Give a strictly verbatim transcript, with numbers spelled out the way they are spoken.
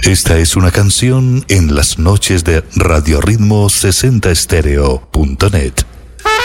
Esta es una canción en las noches de Radio Ritmo sesenta estéreo punto net.